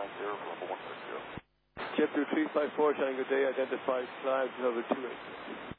JetBlue 354, Tango Day, identified clouds over 286.